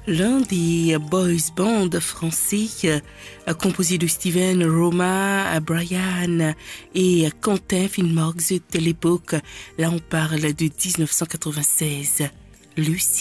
L'un des boys band français composé de Steven, Romain, Brian et Quentin Finmorgs de l'époque. Là, on parle de 1996. Lucie.